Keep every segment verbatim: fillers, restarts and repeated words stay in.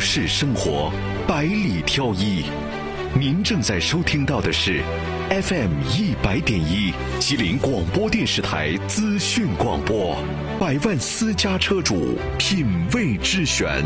市生活，百里挑一。您正在收听到的是 F M 一百点一吉林广播电视台资讯广播，百万私家车主品味之选。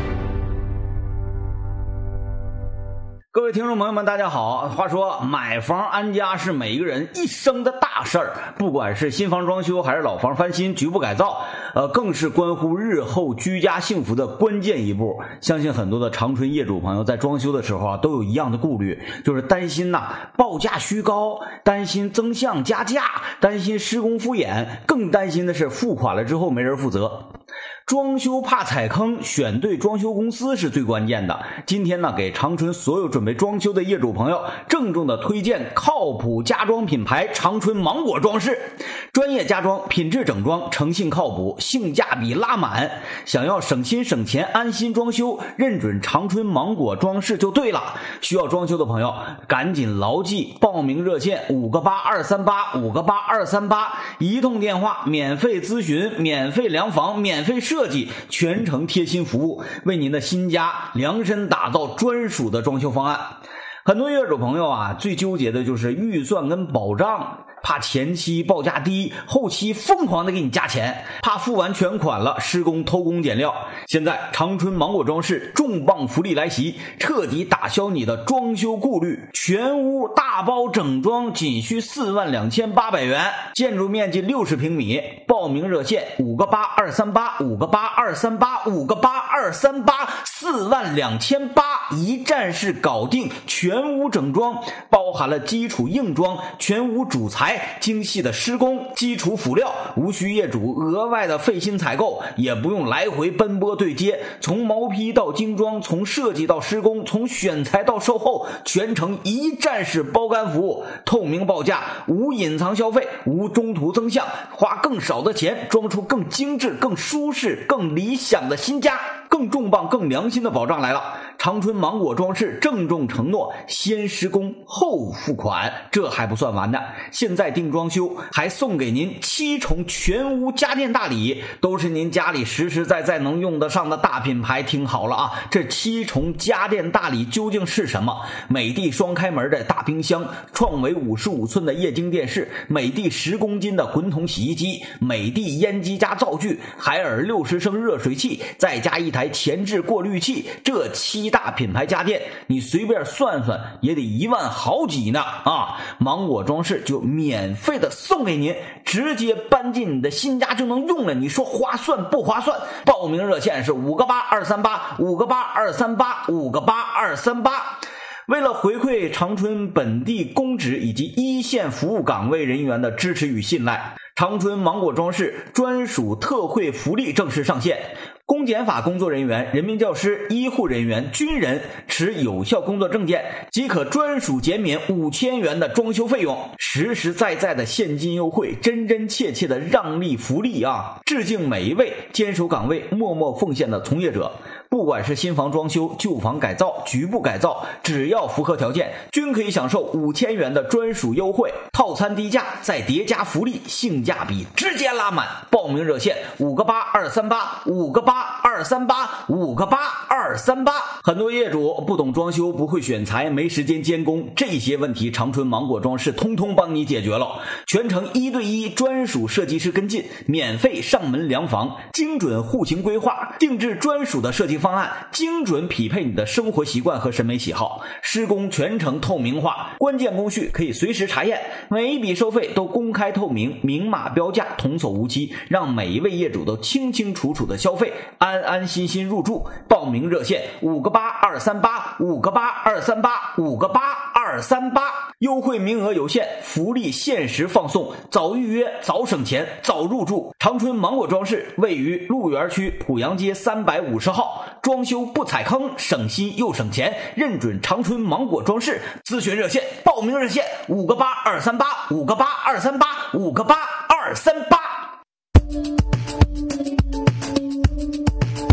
各位听众朋友们大家好，话说买房安家是每一个人一生的大事儿，不管是新房装修还是老房翻新局部改造，呃，更是关乎日后居家幸福的关键一步。相信很多的长春业主朋友在装修的时候啊，都有一样的顾虑，就是担心呐、啊、报价虚高，担心增项加价，担心施工敷衍，更担心的是付款了之后没人负责。装修怕踩坑，选对装修公司是最关键的。今天呢，给长春所有准备装修的业主朋友郑重的推荐靠谱家装品牌长春芒果装饰，专业家装，品质整装，诚信靠谱，性价比拉满。想要省心省钱，安心装修，认准长春芒果装饰就对了。需要装修的朋友，赶紧牢记报名热线五个八二三八五个八二三八，一通电话，免费咨询，免费量房，免费设计，全程贴心服务，为您的新家量身打造专属的装修方案。很多业主朋友啊，最纠结的就是预算跟保障，怕前期报价低，后期疯狂的给你加钱，怕付完全款了施工偷工减料。现在长春芒果装饰重磅福利来袭，彻底打消你的装修顾虑，全屋大包整装仅需四万两千八百元，建筑面积六十平米。报名热线五个八二三八五个八二三八五个八二三八，四万两千八，一站式搞定，全屋整装，包含了基础硬装、全屋主材、精细的施工、基础辅料，无需业主额外的费心采购，也不用来回奔波对接，从毛坯到精装，从设计到施工，从选材到售后，全程一站式包干服务，透明报价，无隐藏消费，无中途增项，花更少的钱装出更精致、更舒适、更理想的新家。更重磅更良心的保障来了，长春芒果装饰郑重承诺先施工后付款。这还不算完呢，现在订装修还送给您七重全屋家电大礼，都是您家里实实在在能用得上的大品牌。听好了啊，这七重家电大礼究竟是什么？美的双开门的大冰箱，创维五十五寸的液晶电视，美的十公斤的滚筒洗衣机，美的烟机加灶具，海尔六十升热水器，再加一台前置过滤器，这七大品牌家电你随便算算也得一万好几呢啊！芒果装饰就免费的送给您，直接搬进你的新家就能用了，你说划算不划算？报名热线是五个八二三八五个八二三八五个八二三八。为了回馈长春本地公职以及一线服务岗位人员的支持与信赖，长春芒果装饰专属特惠福利正式上线。公检法工作人员、人民教师、医护人员、军人持有效工作证件即可专属减免五千元的装修费用，实实在在的现金优惠，真真切切的让利福利啊！致敬每一位坚守岗位、默默奉献的从业者。不管是新房装修、旧房改造、局部改造，只要符合条件，均可以享受五千元的专属优惠，套餐低价再叠加福利，性价比直接拉满。报名热线五个八二三八五个八二三八五个八二三八。很多业主不懂装修，不会选材，没时间监工，这些问题长春芒果装饰通通帮你解决了，全程一对一专属设计师跟进，免费上门量房，精准户型规划，定制专属的设计方案，精准匹配你的生活习惯和审美喜好，施工全程透明化，关键工序可以随时查验，每一笔收费都公开透明，明码标价，童叟无欺，让每一位业主都清清楚楚的消费，安安心心入住。报名热线五个八二三八五个八二三八五个八二三八，优惠名额有限，福利限时放送，早预约早省钱早入住。长春芒果装饰位于鹿园区濮阳街三百五十号，装修不踩坑，省心又省钱，认准长春芒果装饰。咨询热线报名热线五个八二三八五个八二三八五个八二三八。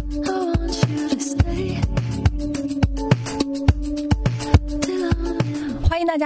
欢迎大家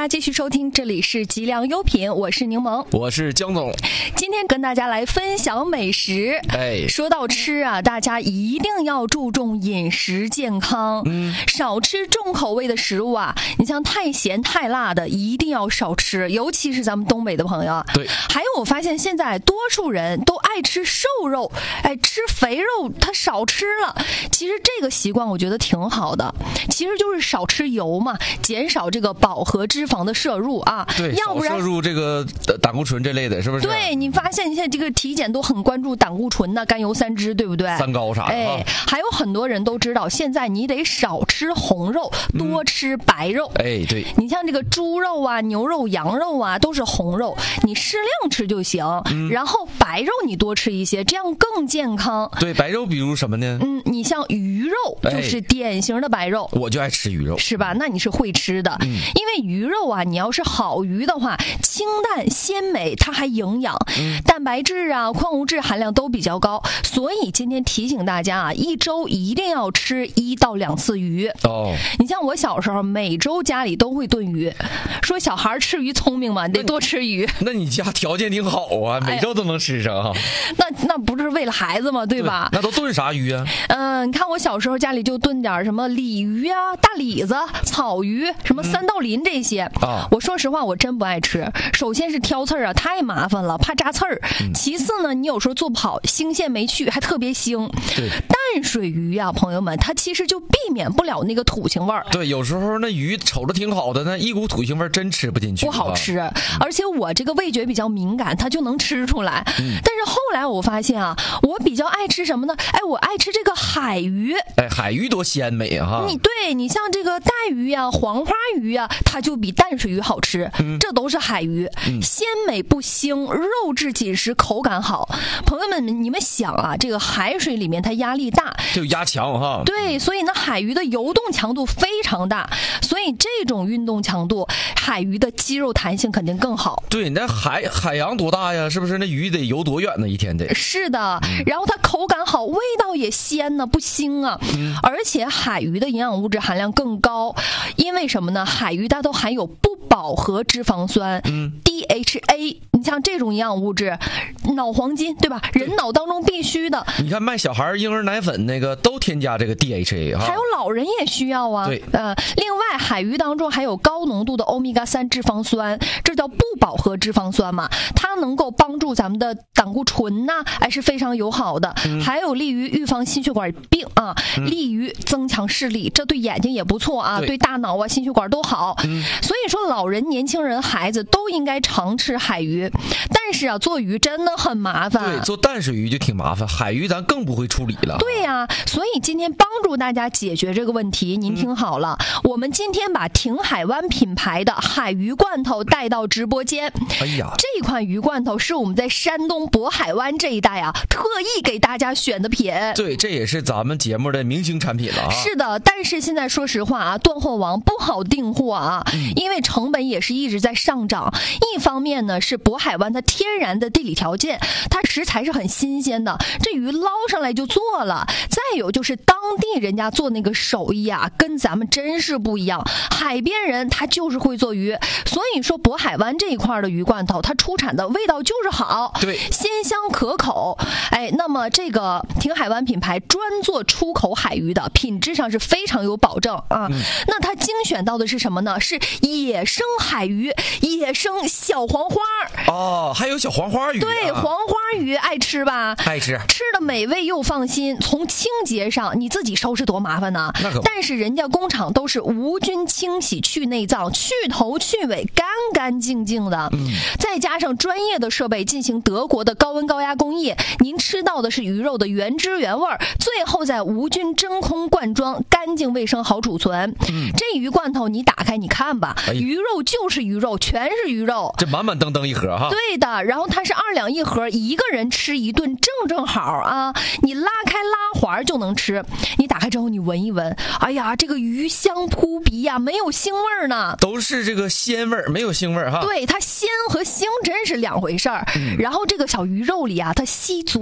家继续收听，这里是吉良优品，我是柠檬， 我是江总。 今天跟大家来分享美食。 哎， 说到吃啊，大家一定要注重饮食健康，嗯，少吃重口味的食物啊。你像太咸太辣的，一定要少吃，尤其是咱们东北的朋友啊。 对。 还有我发现现在多数人都爱吃瘦肉，哎，吃肥肉他少吃了。其实这个习惯我觉得挺好的，其实就是少吃油嘛，减少这个饱和脂肪的摄入啊。 对， 要不然少摄入这个胆固醇这类的，是不是？ 对，你发现现在这个体检都很关注胆固醇呐、甘油三酯，对不对？ 三高啥的。 哎，还有很多人都知道，现在你得少吃红肉，多吃白肉。 嗯、哎，对。 你像这个猪肉啊、牛肉、羊肉啊，都是红肉，你适量吃就行。嗯、然后白肉你多吃一些，这样更健康。 对，白肉比如什么呢？ 嗯，你像鱼肉就是典型的白肉。 哎、我就爱吃鱼肉， 是吧？那你是会吃的。嗯、因为鱼肉啊，你要是好鱼的话，清淡鲜美，它还营养，嗯、蛋白质啊、矿物质含量都比较高。所以今天提醒大家啊，一周一定要吃一到两次鱼。 哦， 你像我小时候，每周家里都会炖鱼。说小孩吃鱼聪明嘛，你得多吃鱼。 那你家条件挺好啊，每周都能吃上哈。 哎、那那不是为了孩子吗？对吧？ 对，那都炖啥鱼啊？ 嗯，你看我小时候家里就炖点什么鲤鱼啊、大李子、草鱼，什么三道鳞这些。嗯、啊，我说实话，我真不爱吃。首先是挑刺儿啊，太麻烦了，怕扎刺儿。嗯、其次呢，你有时候做不好，腥线没去，还特别腥。 对， 淡水鱼啊，朋友们，它其实就避免不了那个土腥味儿。 对，有时候那鱼瞅着挺好的，那一股土腥味真吃不进去， 不好吃。啊、而且我这个味觉比较敏感，它就能吃出来。嗯、但是后来我发现啊，我比较爱吃什么呢？哎，我爱吃这个海鱼。 哎，海鱼多鲜美啊！ 你对你像这个带鱼呀、啊、黄花鱼啊，它就比淡水鱼好吃。嗯、这都是海鱼，嗯、鲜美不腥，肉质紧实，口感好。朋友们，你们想啊，这个海水里面它压力大， 就压强哈。 对，所以呢，海鱼的游动强度非常大，所以这种运动强度，海鱼的肌肉弹性肯定更好。 对，那海海洋多大呀？是不是那鱼得游多远呢？一天得。 是的，然后它口感好，味道也鲜呢，不腥啊。嗯、而且海鱼的营养物质含量更高，因为什么呢？海鱼它都含有不饱和脂肪酸，嗯、D H A。你像这种营养物质，脑黄金对吧？人脑当中必须的。 你看卖小孩婴儿奶粉那个都添加这个 D H A 哈。 还有老人也需要啊。 对， 呃，另外海鱼当中还有高浓度的欧米伽三脂肪酸，这叫不饱和脂肪酸嘛，它能够帮助咱们的胆固醇呐、啊，还是非常友好的，嗯、还有利于预防心血管病啊，嗯、利于增强视力，这对眼睛也不错啊，对, 对大脑啊、心血管都好。嗯、所以说，老人、年轻人、孩子都应该常吃海鱼。但是啊，做鱼真的很麻烦。 对，做淡水鱼就挺麻烦，海鱼咱更不会处理了。 对呀、啊，所以今天帮助大家解决这个问题，您听好了，嗯、我们今天把挺海湾品牌的海鱼罐头带到直播间。 哎呀， 这款鱼罐头是我们在山东渤海湾这一带啊，特意给大家选的品。 对，这也是咱们节目的明星产品了啊。 是的，但是现在说实话啊，断货王不好订货啊，嗯、因为成本也是一直在上涨。一方面呢，是渤海湾它天然的地理条件，它食材是很新鲜的，这鱼捞上来就做了。再有就是当地人家做那个手艺啊，跟咱们真是不一样。海边人他就是会做鱼，所以说渤海湾这一块的鱼罐头，它出产的味道就是好， 对， 鲜香可口。哎，那么这个挺海湾品牌专做出口海鱼的，品质上是非常有保证啊。嗯、那它精选到的是什么呢？是野生海鱼，野生小黄花。 哦，还有小黄花鱼、啊。 对，黄花鱼爱吃吧？ 爱吃， 吃的美味又放心。从清洁上，你自己收拾多麻烦呢？ 那可。 但是人家工厂都是无菌清洗、去内脏、去头去尾，干干净净的。嗯。再加上专业的设备进行德国的高温高压工艺，您吃到的是鱼肉的原汁原味，最后再无菌真空灌装，干净卫生好储存。嗯。这鱼罐头你打开你看吧，哎、鱼肉就是鱼肉，全是鱼肉。 这满满登登一盒哈。 对的，然后它是二两一盒，一个人吃一顿正正好啊！你拉开拉环就能吃。你打开之后你闻一闻，哎呀，这个鱼香扑鼻呀、啊，没有腥味呢。 都是这个鲜味，没有腥味哈。 对，它鲜和腥真是两回事儿。嗯、然后这个小鱼肉里啊，它吸足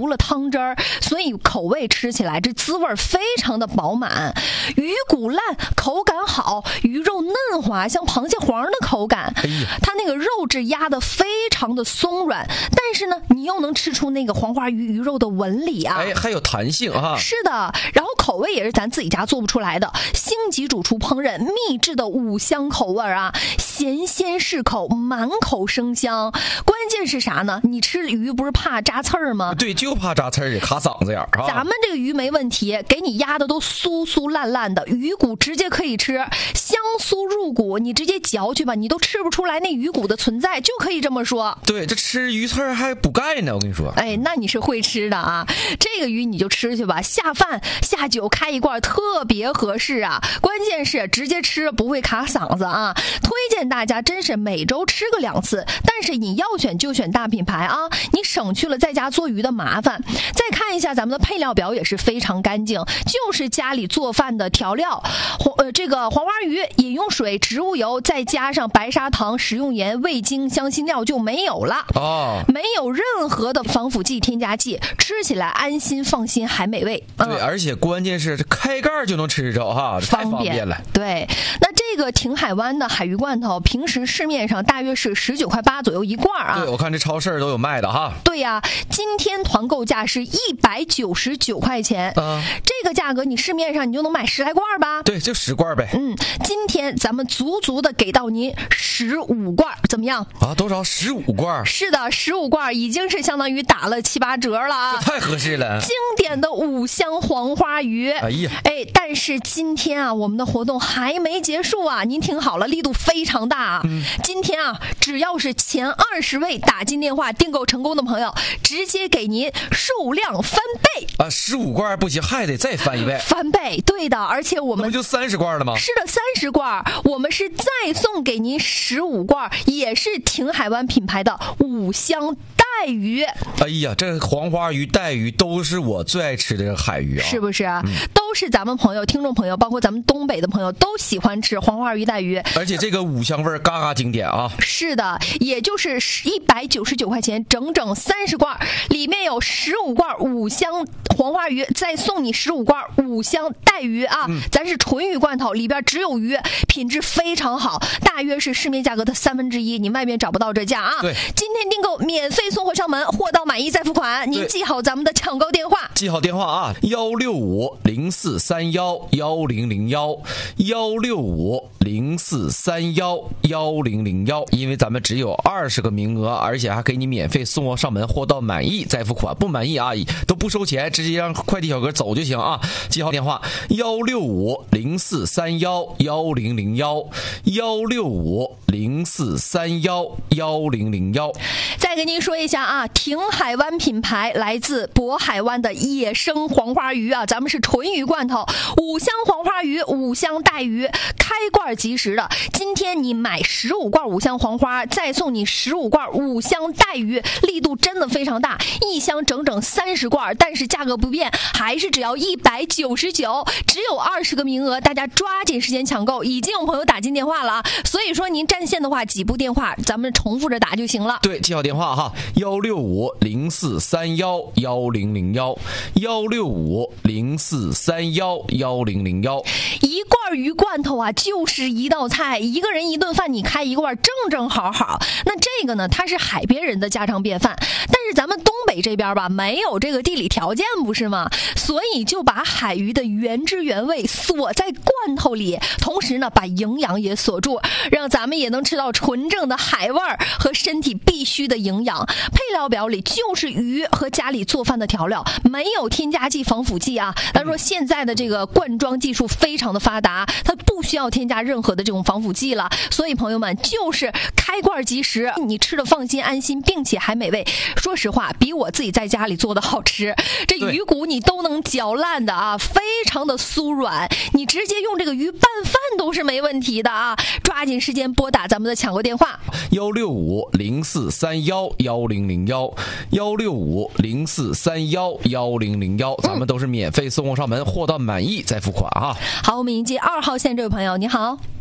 足了汤汁儿，所以口味吃起来这滋味非常的饱满。鱼骨烂，口感好，鱼肉嫩滑，像螃蟹黄的口感。哎呀，它那个肉质压得非常的松软，但是呢，你又能吃出那个黄花鱼鱼肉的纹理啊， 哎，还有弹性啊。 是的，然后口味也是咱自己家做不出来的，星级主厨烹饪秘制的五香口味啊，咸鲜适口，满口生香。关键是啥呢？你吃鱼不是怕扎刺儿吗？ 对，就怕扎刺儿，卡嗓子眼儿啊。 咱们这个鱼没问题，给你压的都酥酥烂烂的，鱼骨直接可以吃，香酥入骨，你直接嚼去吧，你都吃不出来那鱼骨的存在，就可以这么说。 对，这吃鱼刺儿还补钙呢，我跟你说。 哎，那你是会吃的啊，这个鱼你就吃去吧，下饭下酒开一罐特别合适啊。关键是直接吃不会卡嗓子啊，推荐大家真是每周吃个两次，但是你要选就选大品牌啊，你省去了在家做鱼的麻烦。再看一下咱们的配料表也是非常干净，就是家里做饭的调料，黄呃这个黄花鱼、饮用水、植物油，再加上白砂糖、食用盐、味精、香辛料就没有了哦， 没有任何的防腐剂、添加剂，吃起来安心放心还美味。 对，嗯、而且关键是开盖就能吃着哈，太方便了。 对，那这个挺海湾的海鱼罐头，平时市面上大约是十九块八左右一罐啊。 对，我看这超市都有卖的哈。 对呀、啊，今天团购价是一百九十九块钱。嗯，这个价格你市面上你就能买十来罐吧？ 对，就十罐呗。 嗯，今天咱们足足的给到您十五罐，怎么样？ 啊，多少？十五罐？ 是的，十五罐已经是相当于打了七八折了啊！ 太合适了。 经典的五香黄花鱼。 哎呀， 哎，但是今天啊，我们的活动还没结束啊！您听好了，力度非常大啊！嗯、今天啊，只要是前二十位打进电话订购成功的朋友，直接给您数量翻倍啊！十五罐不行，还得再翻一倍。 翻倍，对的，而且我们那不就三十罐了吗？ 是的，三十罐，我们是再送给您十五罐，也是挺海湾品牌的五香带鱼。 哎呀，这黄花鱼、带鱼都是我最爱吃的海鱼啊， 是不是？嗯、都是咱们朋友、听众朋友，包括咱们东北的朋友都喜欢吃黄花鱼、带鱼。 而且这个五香味嘎嘎经典啊！ 是的，也就是一百九十九块钱，整整三十罐，里面有十五罐五香黄花鱼，再送你十五罐五香带鱼啊！嗯、咱是纯鱼罐头，里边只有鱼，品质非常好，大约是市面价格的三分之一，你外面找不到这价啊！ 对， 今天订购免费送货上门，货到满意再付款。您记好咱们的抢购电话， 记好电话啊，幺六五零四三幺幺零零幺，幺六五零四三幺幺零零幺。因为咱们只有二十个名额，而且还给你免费送货上门，货到满意再付款，不满意啊都不收钱，直接让快递小哥走就行啊。记好电话，幺六五零四三幺幺零零幺，幺六五零四三幺幺零零幺。 再跟您说一下啊，挺海湾品牌来自渤海湾的野生黄花鱼啊，咱们是纯鱼罐头，五香黄花鱼、五香带鱼，开罐即食的。今天你买十五罐五香黄花，再送你十五罐五香带鱼，力度真的非常大，一箱整整三十罐，但是价格不变，还是只要一百九十九，只有二十个名额，大家抓紧时间抢购。已经有朋友打进电话了啊，所以说您占线的话，几部电话咱们重复着打就行了。 对，记好电话哈，幺六五零四三幺幺零零幺，幺六五零四三幺幺零零幺。 一罐鱼罐头啊，就是一道菜，一个人一顿饭你开一罐正正好好。那这个呢，它是海边人的家常便饭，但是咱们东北这边吧，没有这个地理条件，不是吗？所以就把海鱼的原汁原味锁在罐头里，同时呢，把营养也锁住，让咱们也能吃到纯正的海味儿和身体必须的营养。配料表里就是鱼和家里做饭的调料，没有添加剂、防腐剂啊。咱说现在的这个灌装技术非常的发达，它不需要添加任何的这种防腐剂了。所以朋友们，就是开罐即食，你吃的放心安心，并且还美味。说实话，比我自己在家里做的好吃。这鱼骨你都能嚼烂的啊，非常的酥软，你直接用这个鱼拌饭都是没问题的啊！抓紧时间拨打咱们的抢购电话， 幺六五零四三幺幺零零幺，幺六五零四三幺幺零零幺，咱们都是免费送货上门，货到满意再付款啊！ 好，我们迎接二号线这位朋友，你好。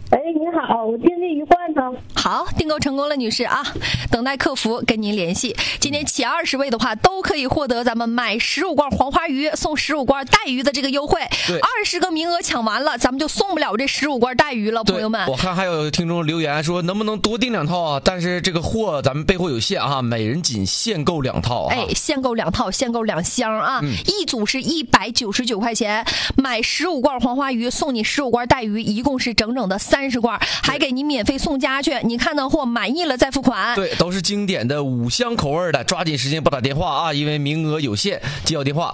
哎，你好，我订这鱼罐头。 好，订购成功了，女士啊，等待客服跟您联系。今天前二十位的话，都可以获得咱们买十五罐黄花鱼送十五罐带鱼的这个优惠。二十个名额抢完了，咱们就送不了这十五罐带鱼了，朋友们。 我看还有听众留言说，能不能多订两套啊？但是这个货咱们备货有限啊，每人仅限购两套、啊。 哎，限购两套，限购两箱啊，嗯、一组是一百九十九块钱，买十五罐黄花鱼送你十五罐带鱼，一共是整整的三十罐，还给你免费送家去。你看到货满意了再付款。 对，都是经典的五香口味的，抓紧时间拨打电话啊，因为名额有限，记好电话。